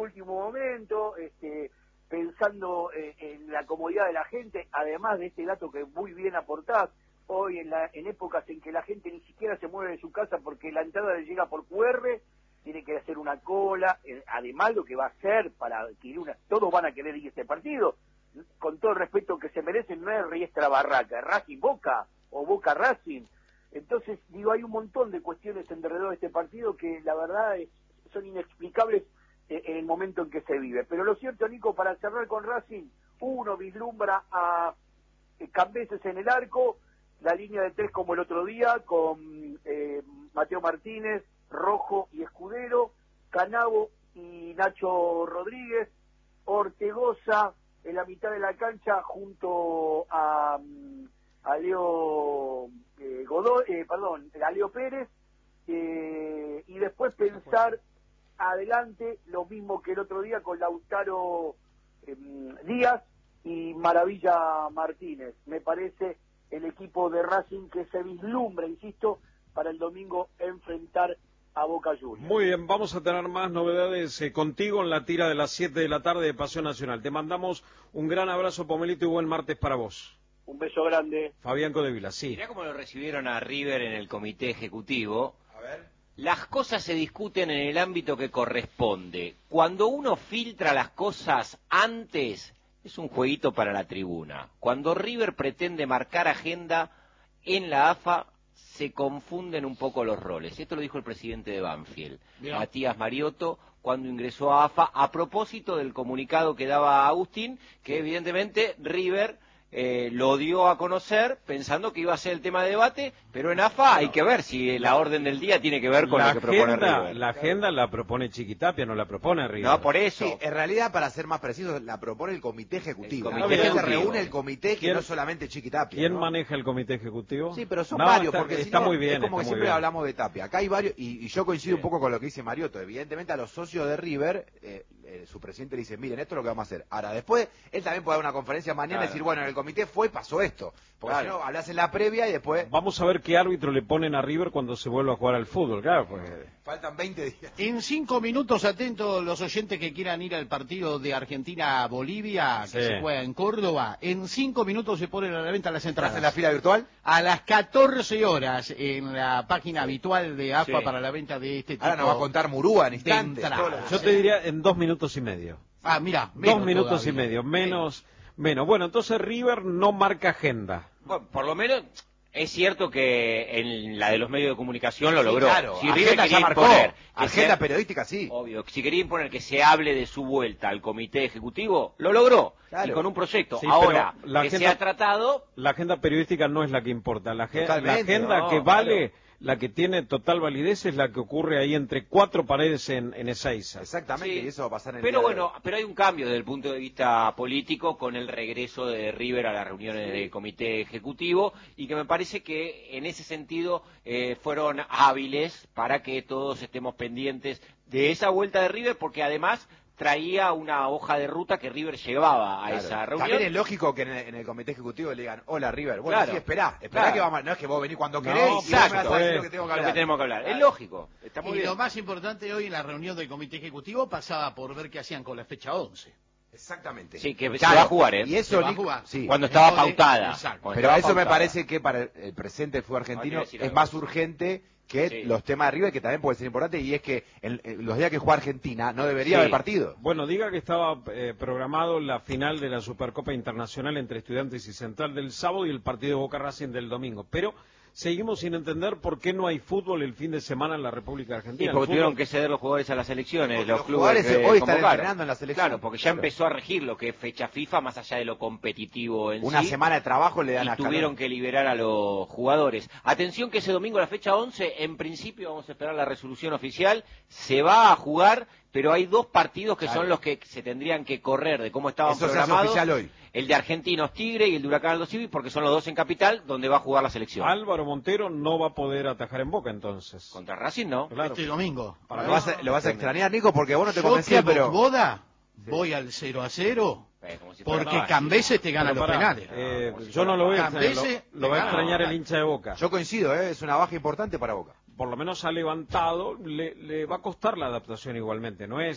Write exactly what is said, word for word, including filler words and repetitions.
último momento, este, pensando eh, en la comodidad de la gente, además de este dato que muy bien aportás, hoy en, la, en épocas en que la gente ni siquiera se mueve de su casa porque la entrada le llega por Q R, tiene que hacer una cola, eh, además lo que va a hacer para adquirir una... Todos van a querer ir a este partido, con todo el respeto que se merecen, no es Riestra Barraca, es Racing Boca o Boca Racing. Entonces, digo, hay un montón de cuestiones alrededor de este partido que la verdad es, son inexplicables eh, en el momento en que se vive. Pero lo cierto, Nico, para cerrar con Racing, uno vislumbra a eh, Cambeses en el arco, la línea de tres como el otro día, con eh, Mateo Martínez, Rojo y Escudero, Canavo y Nacho Rodríguez, Ortegoza en la mitad de la cancha junto a, a Leo eh, Godoy, eh, perdón, a Leo Pérez, eh, y después pensar adelante lo mismo que el otro día con Lautaro eh, Díaz y Maravilla Martínez. Me parece el equipo de Racing que se vislumbra, insisto, para el domingo enfrentar a Boca Juniors. Muy bien, vamos a tener más novedades eh, contigo en la tira de las siete de la tarde de Pasión Nacional. Te mandamos un gran abrazo, Pomelito, y buen martes para vos. Un beso grande. Fabián Codevila, sí. Mirá cómo lo recibieron a River en el comité ejecutivo. A ver. Las cosas se discuten en el ámbito que corresponde. Cuando uno filtra las cosas antes, es un jueguito para la tribuna. Cuando River pretende marcar agenda en la A F A, se confunden un poco los roles. Esto lo dijo el presidente de Banfield, Mirá. Matías Mariotto, cuando ingresó a A F A, a propósito del comunicado que daba Agustín, que evidentemente River eh, lo dio a conocer pensando que iba a ser el tema de debate, pero en A F A no. Hay que ver si la orden del día tiene que ver con la lo que agenda, propone River. La agenda la propone Chiquitapia, no la propone River. No, por eso. Sí, en realidad, para ser más precisos, la propone el comité ejecutivo. El comité se ejecutivo. reúne el comité, que no solamente Chiquitapia. ¿Quién ¿no? maneja el comité ejecutivo? Sí, pero son no, varios, está, porque está si no, muy bien, es como que siempre bien. hablamos de Tapia. Acá hay varios, y, y yo coincido sí. un poco con lo que dice Mariotto. Evidentemente, a los socios de River, eh, eh, su presidente le dice, miren, esto es lo que vamos a hacer. Ahora, después, él también puede dar una conferencia mañana claro. y decir, bueno, en el comité fue y pasó esto. Porque claro. si no, hablas en la previa y después... Vamos a ver qué árbitro le ponen a River cuando se vuelva a jugar al fútbol, claro, pues... Faltan veinte días. En cinco minutos, atentos los oyentes que quieran ir al partido de Argentina-Bolivia, que sí. se juega en Córdoba. En cinco minutos se ponen a la venta las entradas. ¿Estás en la fila virtual? A las catorce horas, en la página sí. habitual de A F A sí. para la venta de este tipo. Ahora nos va a contar Murúa en instantes. Yo te diría en dos minutos y medio. Ah, mira, dos minutos todavía. y medio, menos, menos. Bueno, entonces River no marca agenda. Bueno, por lo menos... Es cierto que en la de los medios de comunicación lo sí, logró. Claro, si River quería ya marcó. imponer Agenda se, periodística, sí. Obvio. Si quería imponer que se hable de su vuelta al comité ejecutivo, lo logró. Claro. Y con un proyecto. Sí, ahora la que agenda, se ha tratado... La agenda periodística no es la que importa. La, la agenda no, que vale... Claro. La que tiene total validez es la que ocurre ahí entre cuatro paredes en, en Ezeiza. Exactamente, sí, y eso va a pasar en el Pero día bueno, de... pero hay un cambio desde el punto de vista político con el regreso de River a las reuniones sí. del comité ejecutivo y que me parece que en ese sentido eh, fueron hábiles para que todos estemos pendientes de esa vuelta de River, porque además traía una hoja de ruta que River llevaba a claro. esa reunión. También es lógico que en el, en el comité ejecutivo le digan, hola River, bueno, claro. sí, esperá, esperá claro. que vamos, no es que vos venís cuando no, querés y vos me vas a decir lo que tengo que hablar. Lo que tenemos que hablar. Claro. Es lógico, está muy y bien. lo más importante hoy en la reunión del comité ejecutivo pasaba por ver qué hacían con la fecha once. Exactamente. Sí, que claro. se va a jugar, ¿eh? Y eso, se va a jugar. Sí. Cuando estaba Entonces, pautada. Exacto. Cuando Pero estaba eso me pautada. parece que para el, el presente del fútbol argentino decir es algo. más urgente que sí. los temas de River, que también puede ser importante, y es que en, en los días que juega Argentina no debería sí. haber partido. Bueno, diga que estaba eh, programado la final de la Supercopa Internacional entre Estudiantes y Central del sábado y el partido de Boca Racing del domingo, pero seguimos sin entender por qué no hay fútbol el fin de semana en la República Argentina. Y porque tuvieron fútbol... que ceder los jugadores a las elecciones, Porque los, los clubes jugadores que hoy están convocaron. entrenando en la selección. Claro, porque ya Claro. empezó a regir lo que es fecha FIFA, más allá de lo competitivo en Una sí. semana de trabajo le dan y a tuvieron que liberar a los jugadores. Atención que ese domingo, la fecha once, en principio vamos a esperar la resolución oficial, se va a jugar, pero hay dos partidos que claro. son los que se tendrían que correr de cómo estaban Eso se hace programados. oficial hoy. El de Argentinos Tigre y el de Huracán Aldo Civi, porque son los dos en Capital, donde va a jugar la selección. Álvaro Montero no va a poder atajar en Boca, entonces. Contra Racing, ¿no? Claro. Este domingo. Lo vas, a, lo vas a extrañar, Nico, porque vos no te Yo convencías, que pero... boda, voy al cero a cero, Eh, como si fuera porque fácil. Cambeses te gana Pero los pará, penales. eh, como si yo no lo voy a extrañar, Cambeses lo, lo va a te gana. extrañar el hincha de Boca. Yo coincido, ¿eh? Es una baja importante para Boca. Por lo menos ha levantado, le, le va a costar la adaptación igualmente, no es